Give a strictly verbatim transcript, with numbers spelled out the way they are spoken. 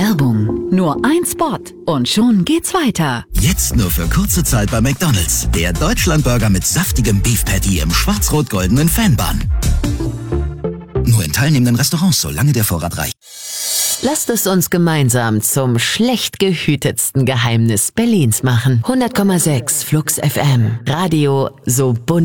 Werbung. Nur ein Spot und schon geht's weiter. Jetzt nur für kurze Zeit bei McDonald's. Der Deutschlandburger mit saftigem Beef Patty im schwarz-rot-goldenen Fanbun. Nur in teilnehmenden Restaurants, solange der Vorrat reicht. Lasst es uns gemeinsam zum schlecht gehütetsten Geheimnis Berlins machen. hundert Komma sechs Flux F M. Radio so bunt